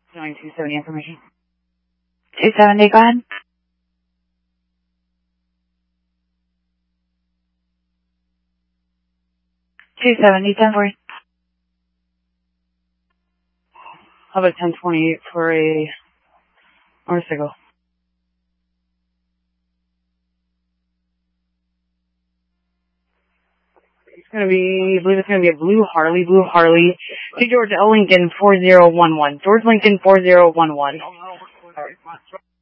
Showing 270 information. 270, go ahead. 270, 1040. How about 1028 for a motorcycle? It's going to be, I believe it's going to be a blue Harley. To George L. Lincoln 4011. George Lincoln 4011.